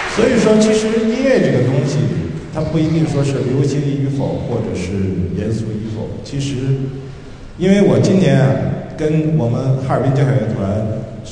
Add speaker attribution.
Speaker 1: 所以说，其实音乐这个东西，它不一定说是流行与否，或者是严肃与否。其实，因为我今年啊，跟我们哈尔滨交响乐团